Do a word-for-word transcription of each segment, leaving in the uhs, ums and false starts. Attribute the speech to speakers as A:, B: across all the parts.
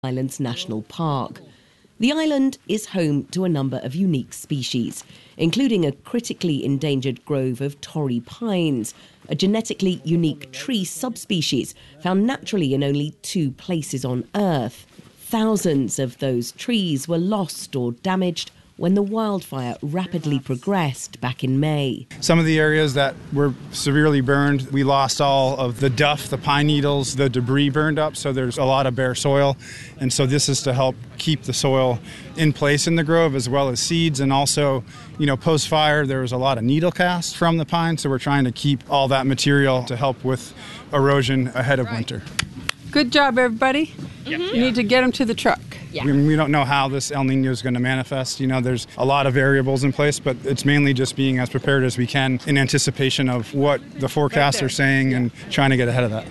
A: Islands National Park. The island is home to a number of unique species, including a critically endangered grove of Torrey pines, a genetically unique tree subspecies found naturally in only two places on Earth. Thousands of those trees were lost or damaged when the wildfire rapidly progressed back in May.
B: Some of the areas that were severely burned, we lost all of the duff, the pine needles, the debris burned up, so there's a lot of bare soil. And so this is to help keep the soil in place in the grove, as well as seeds. And also, you know, post-fire, there was a lot of needle cast from the pine, so we're trying to keep all that material to help with erosion ahead of winter.
C: Good job, everybody.
B: Mm-hmm.
C: You need to get them to the truck.
A: Yeah.
B: We, we don't know how this El Nino is going to manifest. You know, there's a lot of variables in place, but it's mainly just being as prepared as we can in anticipation of what the forecasts are saying and trying to get ahead of that.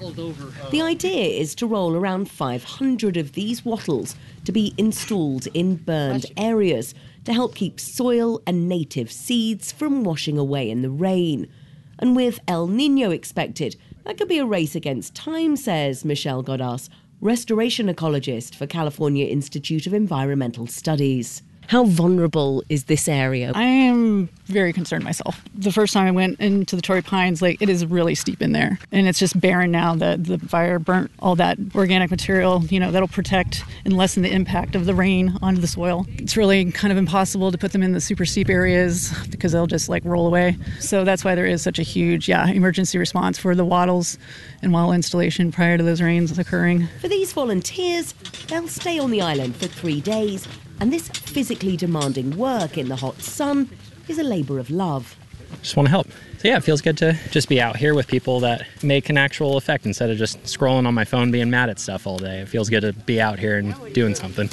A: The idea is to roll around five hundred of these wattles to be installed in burned areas to help keep soil and native seeds from washing away in the rain. And with El Nino expected, that could be a race against time, says Michelle Godas, restoration ecologist for California Institute of Environmental Studies. How vulnerable is this area?
D: I am very concerned myself. The first time I went into the Torrey Pines, like, it is really steep in there. And it's just barren now that the fire burnt all that organic material, you know, that'll protect and lessen the impact of the rain onto the soil. It's really kind of impossible to put them in the super steep areas because they'll just like roll away. So that's why there is such a huge, yeah, emergency response for the wattles and wattle installation prior to those rains occurring.
A: For these volunteers, they'll stay on the island for three days. And this physically demanding work in the hot sun is a labour of love.
E: Just want to help. So yeah, it feels good to just be out here with people that make an actual effect instead of just scrolling on my phone being mad at stuff all day. It feels good to be out here and doing something.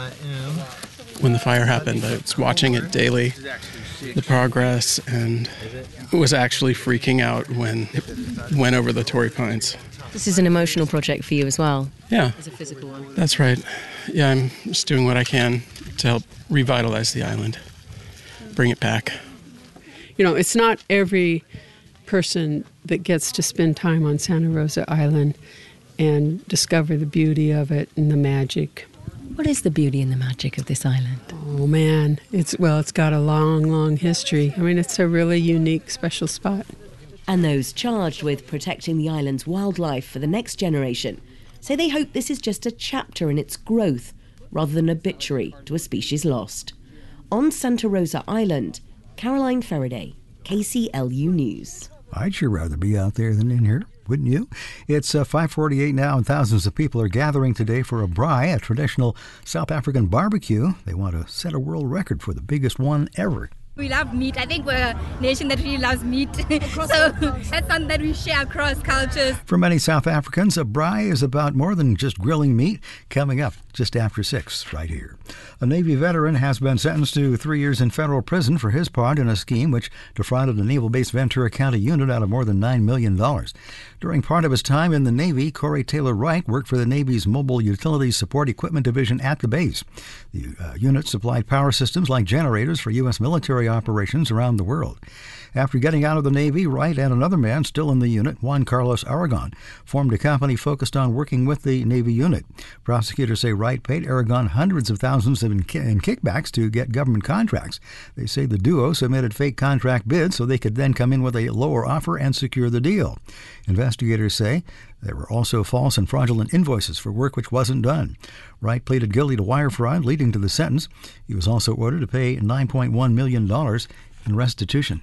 F: When the fire happened, I was watching it daily, the progress, and was actually freaking out when it went over the Torrey Pines.
A: This is an emotional project for you as well.
F: Yeah.
A: It's a physical one.
F: That's right. Yeah, I'm just doing what I can to help revitalize the island, bring it back.
C: You know, it's not every person that gets to spend time on Santa Rosa Island and discover the beauty of it and the magic.
A: What is the beauty and the magic of this island?
C: Oh, man. It's well, it's got a long, long history. I mean, it's a really unique, special spot.
A: And those charged with protecting the island's wildlife for the next generation say they hope this is just a chapter in its growth rather than an obituary to a species lost. On Santa Rosa Island, Caroline Faraday, K C L U News.
G: I'd sure rather be out there than in here, wouldn't you? It's uh, five forty-eight now, and thousands of people are gathering today for a braai, a traditional South African barbecue. They want to set a world record for the biggest one ever.
H: We love meat. I think we're a nation that really loves meat. So that's something that we share across cultures.
G: For many South Africans, a braai is about more than just grilling meat. Coming up just after six, right here. A Navy veteran has been sentenced to three years in federal prison for his part in a scheme which defrauded a naval-based Ventura County unit out of more than nine million dollars. During part of his time in the Navy, Corey Taylor Wright worked for the Navy's Mobile Utilities Support Equipment Division at the base. The uh, unit supplied power systems like generators for U S military operations around the world. After getting out of the Navy, Wright and another man still in the unit, Juan Carlos Aragon, formed a company focused on working with the Navy unit. Prosecutors say Wright paid Aragon hundreds of thousands in, in kickbacks to get government contracts. They say the duo submitted fake contract bids so they could then come in with a lower offer and secure the deal. Investigators say there were also false and fraudulent invoices for work which wasn't done. Wright pleaded guilty to wire fraud, leading to the sentence. He was also ordered to pay nine point one million dollars in restitution.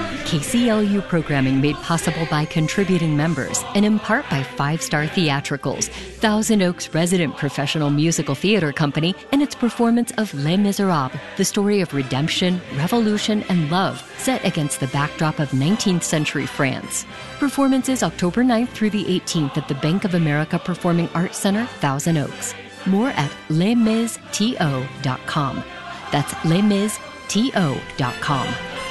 I: K C L U programming made possible by contributing members and in part by Five Star Theatricals, Thousand Oaks resident professional musical theater company, and its performance of Les Miserables, the story of redemption, revolution, and love set against the backdrop of nineteenth century France. Performances October ninth through the eighteenth at the Bank of America Performing Arts Center, Thousand Oaks. More at les mis to dot com. That's les mis to dot com.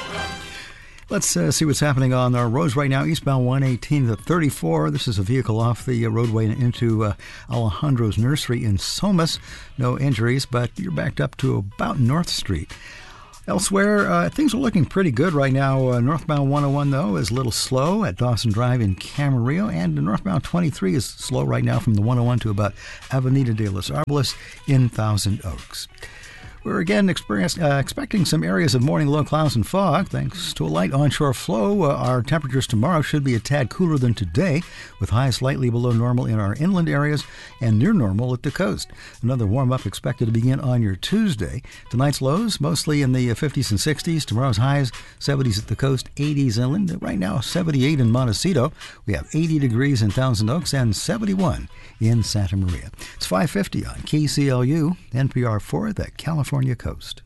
G: Let's uh, see what's happening on our roads right now. Eastbound one eighteen to thirty-four. This is a vehicle off the uh, roadway into uh, Alejandro's Nursery in Somas. No injuries, but you're backed up to about North Street. Elsewhere, uh, things are looking pretty good right now. Uh, northbound one oh one, though, is a little slow at Dawson Drive in Camarillo, and northbound twenty-three is slow right now from the one oh one to about Avenida de los Arboles in Thousand Oaks. We're again experienced, uh, expecting some areas of morning low clouds and fog. Thanks to a light onshore flow, uh, our temperatures tomorrow should be a tad cooler than today, with highs slightly below normal in our inland areas and near normal at the coast. Another warm-up expected to begin on your Tuesday. Tonight's lows mostly in the fifties and sixties. Tomorrow's highs, seventies at the coast, eighties inland. Right now, seventy-eight in Montecito. We have eighty degrees in Thousand Oaks and seventy-one in Santa Maria. It's five fifty on K C L U, N P R for the California coast.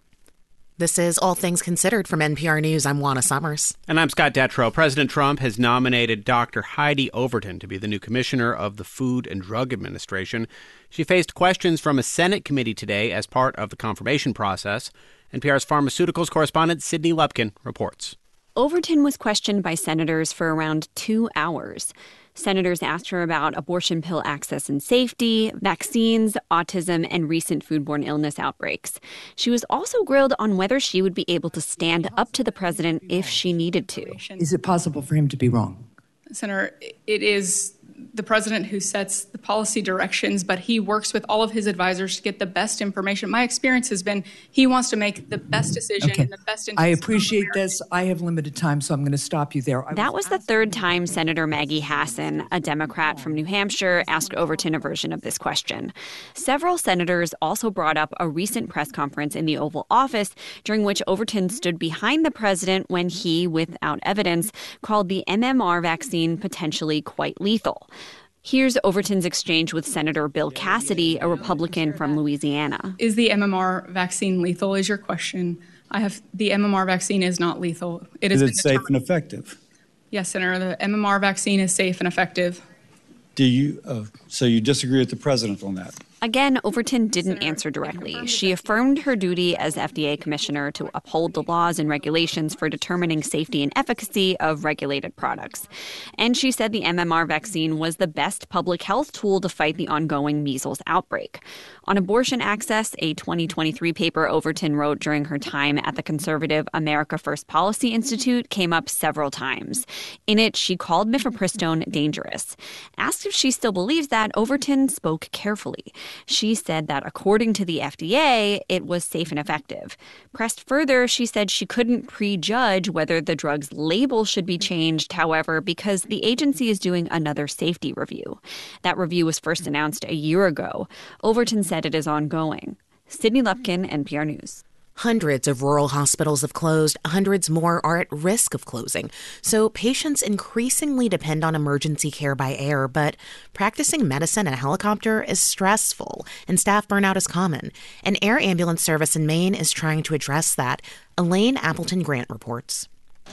J: This is All Things Considered from N P R News. I'm Juana Summers.
K: And I'm Scott Detrow. President Trump has nominated Doctor Heidi Overton to be the new commissioner of the Food and Drug Administration. She faced questions from a Senate committee today as part of the confirmation process. N P R's pharmaceuticals correspondent Sydney Lupkin reports.
L: Overton was questioned by senators for around two hours. Senators asked her about abortion pill access and safety, vaccines, autism, and recent foodborne illness outbreaks. She was also grilled on whether she would be able to stand up to the president if she needed to.
M: Is it possible for him to be wrong?
N: Senator, it is the president who sets the policy directions, but he works with all of his advisors to get the best information. My experience has been he wants to make the best decision
M: okay.
N: in the best interest.
M: I appreciate this. I have limited time, so I'm going to stop you there. I
L: that was the third time Senator Maggie Hassan, a Democrat from New Hampshire, asked Overton a version of this question. Several senators also brought up a recent press conference in the Oval Office during which Overton stood behind the president when he, without evidence, called the M M R vaccine potentially quite lethal. Here's Overton's exchange with Senator Bill Cassidy, a Republican from Louisiana.
N: Is the M M R vaccine lethal is your question. I have the M M R vaccine is not lethal. It
O: is
N: has
O: it safe and effective?
N: Yes, Senator. The M M R vaccine is safe and effective.
O: Do you? Uh, so you disagree with the president on that?
L: Again, Overton didn't answer directly. She affirmed her duty as F D A commissioner to uphold the laws and regulations for determining safety and efficacy of regulated products. And she said the M M R vaccine was the best public health tool to fight the ongoing measles outbreak. On abortion access, a twenty twenty-three paper Overton wrote during her time at the conservative America First Policy Institute came up several times. In it, she called mifepristone dangerous. Asked if she still believes that, Overton spoke carefully. She said that according to the F D A, it was safe and effective. Pressed further, she said she couldn't prejudge whether the drug's label should be changed, however, because the agency is doing another safety review. That review was first announced a year ago. Overton said it is ongoing. Sydney Lupkin, N P R News.
J: Hundreds of rural hospitals have closed. Hundreds more are at risk of closing. So patients increasingly depend on emergency care by air, but practicing medicine in a helicopter is stressful, and staff burnout is common. An air ambulance service in Maine is trying to address that. Elaine Appleton Grant reports.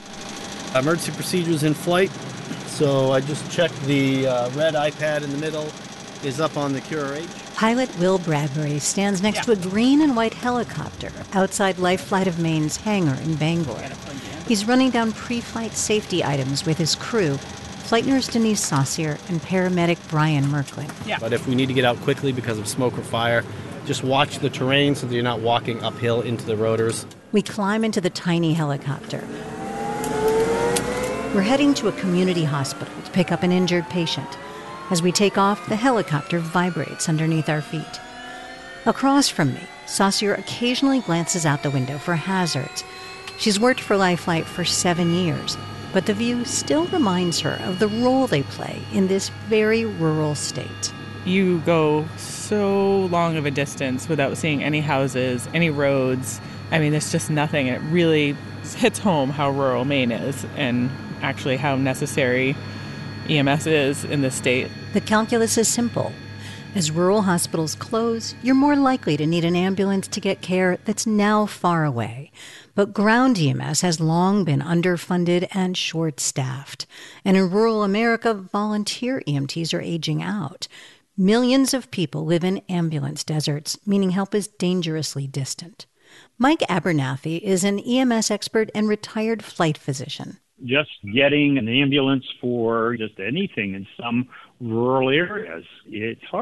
P: Emergency procedures in flight. So I just checked the uh, red iPad in the middle is up on the Q R H.
Q: Pilot Will Bradbury stands next
P: yeah.
Q: to a green and white helicopter outside Life Flight of Maine's hangar in Bangor. He's running down pre-flight safety items with his crew, flight nurse Denise Saucier and paramedic Brian Merklin.
P: Yeah. But if we need to get out quickly because of smoke or fire, just watch the terrain so that you're not walking uphill into the rotors.
Q: We climb into the tiny helicopter. We're heading to a community hospital to pick up an injured patient. As we take off, the helicopter vibrates underneath our feet. Across from me, Saucier occasionally glances out the window for hazards. She's worked for Life Flight for seven years, but the view still reminds her of the role they play in this very rural state.
R: You go so long of a distance without seeing any houses, any roads. I mean, there's just nothing. It really hits home how rural Maine is and actually how necessary E M S is in this state.
Q: The calculus is simple. As rural hospitals close, you're more likely to need an ambulance to get care that's now far away. But ground E M S has long been underfunded and short-staffed. And in rural America, volunteer E M Ts are aging out. Millions of people live in ambulance deserts, meaning help is dangerously distant. Mike Abernathy is an E M S expert and retired flight physician.
S: Just getting an ambulance for just anything in some rural areas, it's hard.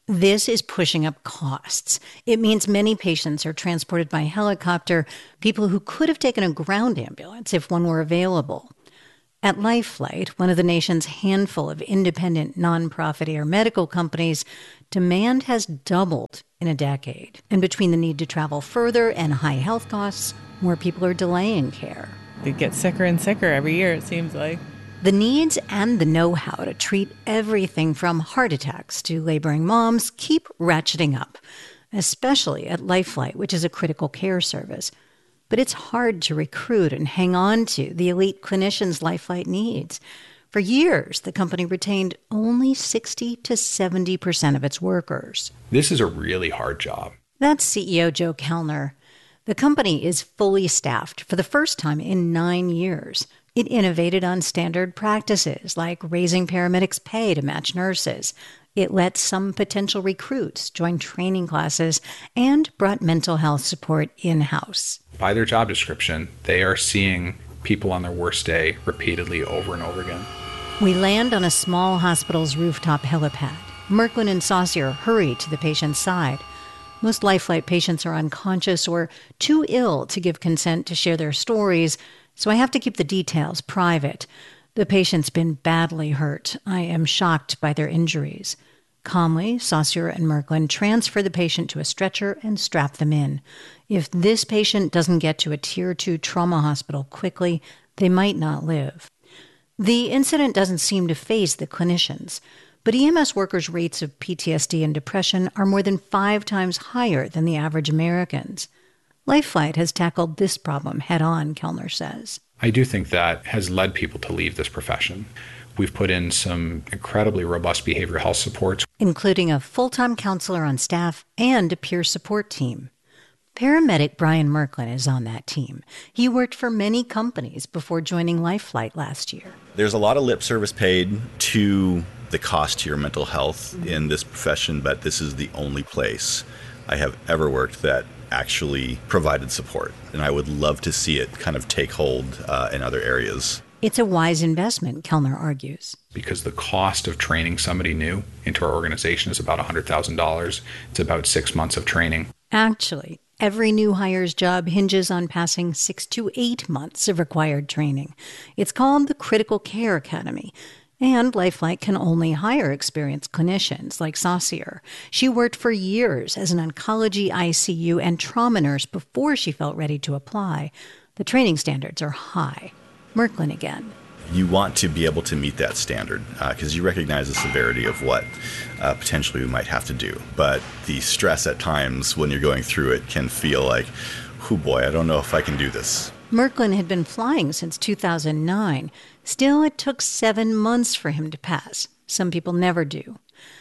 Q: This is pushing up costs. It means many patients are transported by helicopter, people who could have taken a ground ambulance if one were available. At LifeFlight, one of the nation's handful of independent nonprofit air medical companies, demand has doubled in a decade. And between the need to travel further and high health costs, more people are delaying care.
R: They get sicker and sicker every year, it seems like.
Q: The needs and the know-how to treat everything from heart attacks to laboring moms keep ratcheting up, especially at LifeFlight, which is a critical care service. But it's hard to recruit and hang on to the elite clinicians LifeFlight needs. For years, the company retained only sixty to seventy percent of its workers.
S: This is a really hard job.
Q: That's C E O Joe Kellner. The company is fully staffed for the first time in nine years. It innovated on standard practices like raising paramedics' pay to match nurses. It let some potential recruits join training classes and brought mental health support in-house.
S: By their job description, they are seeing people on their worst day repeatedly over and over again.
Q: We land on a small hospital's rooftop helipad. Merklin and Saucier hurry to the patient's side. Most LifeFlight patients are unconscious or too ill to give consent to share their stories, so I have to keep the details private. The patient's been badly hurt. I am shocked by their injuries. Calmly, Saucier and Merklin transfer the patient to a stretcher and strap them in. If this patient doesn't get to a Tier two trauma hospital quickly, they might not live. The incident doesn't seem to faze the clinicians, but E M S workers' rates of P T S D and depression are more than five times higher than the average Americans. LifeFlight has tackled this problem head-on, Kellner says.
S: I do think that has led people to leave this profession. We've put in some incredibly robust behavioral health supports,
Q: including a full-time counselor on staff and a peer support team. Paramedic Brian Merklin is on that team. He worked for many companies before joining LifeFlight last year.
T: There's a lot of lip service paid to the cost to your mental health in this profession, but this is the only place I have ever worked that actually provided support. And I would love to see it kind of take hold uh, in other areas.
Q: It's a wise investment, Kellner argues.
S: Because the cost of training somebody new into our organization is about one hundred thousand dollars. It's about six months of training.
Q: Actually, every new hire's job hinges on passing six to eight months of required training. It's called the Critical Care Academy. And LifeFlight can only hire experienced clinicians like Saucier. She worked for years as an oncology, I C U, and trauma nurse before she felt ready to apply. The training standards are high. Merklin again.
T: You want to be able to meet that standard because uh, you recognize the severity of what uh, potentially we might have to do. But the stress at times when you're going through it can feel like, oh boy, I don't know if I can do this.
Q: Merklin had been flying since two thousand nine. Still, it took seven months for him to pass. Some people never do.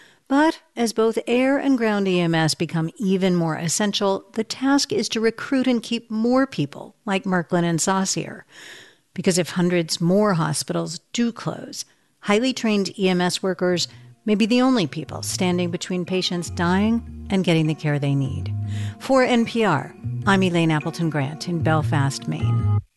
Q: But as both air and ground E M S become even more essential, the task is to recruit and keep more people like Merklin and Saucier. Because if hundreds more hospitals do close, highly trained E M S workers may be the only people standing between patients dying and getting the care they need. For N P R, I'm Elaine Appleton Grant in Belfast, Maine.